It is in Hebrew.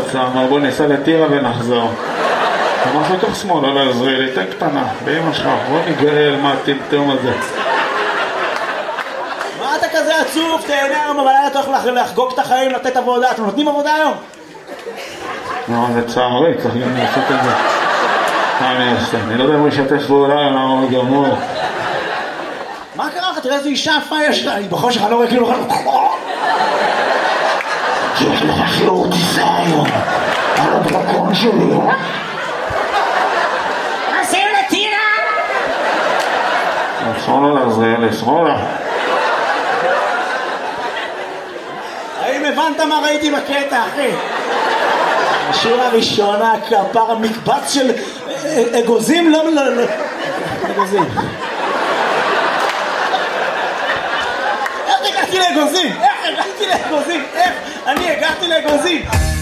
רצה, אמר בוא ניסע לטירה ונחזור. אמר לתוך שמאל, לא לעזרי, תן קטנה, באמא שלך, בוא נגאל מה הטמטום הזה. מה אתה כזה עצוב? תהנה היום בלילה, אתה הולך לחגוג את החיים, לתת עבודה. אתם נותנים עבודה היום? לא, זה צערי, צריך גם לעשות את זה. מה אני אעשה? אני לא יודע אם הוא ישתף פעולה, למה הוא גמור. מה קרה לך? תראה איזו אישה יפה יש לה, היא בחור שלך לא רואה כאילו... יש לך שיעור טיסה היום, על הדרקון שלי. עושים לטירה! שמאלה לעזריאלי, שמאלה. האם הבנת מה ראיתי בקטע, אחי? השורה הראשונה, כפר המקבץ של אגוזים, לא, אגוזים. איך הגעתי לאגוזים? איך? אני הגעתי לאגוזים.